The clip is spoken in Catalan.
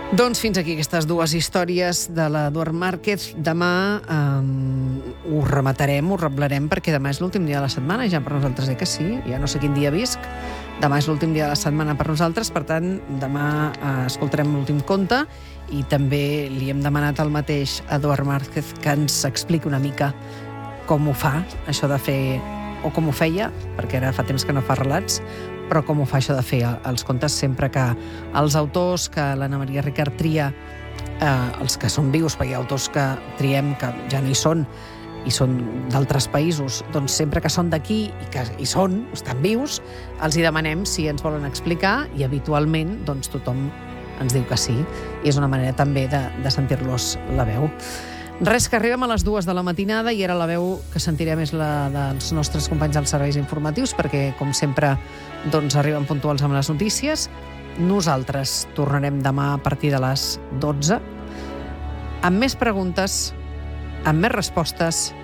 Doncs fins aquí aquestes dues històries de l'Eduard Márquez. Demà ho rematarem, ho reblarem, perquè demà és l'últim dia de la setmana, ja per nosaltres que sí, ja no sé quin dia visc. Demà és l'últim dia de la setmana per nosaltres, per tant, demà escoltarem l'últim conte i també li hem demanat al mateix Eduard Márquez que ens expliqui una mica com ho fa, això de fer, o com ho feia, perquè ara fa temps que no fa relats, però com ho fa això de fer els contes sempre que els autors que l'Anna Maria Ricart tria, els que són vius, perquè hi ha autors que triem que ja no hi són i són d'altres països, doncs sempre que són d'aquí i que hi són, estan vius, els hi demanem si ens volen explicar i habitualment doncs tothom ens diu que sí, i és una manera també de sentir-los la veu. Res, que arribem a les 2 de la matinada i ara la veu que sentirem és la dels nostres companys dels serveis informatius, perquè, com sempre, doncs arriben puntuals amb les notícies. Nosaltres tornarem demà a partir de les 12, amb més preguntes, amb més respostes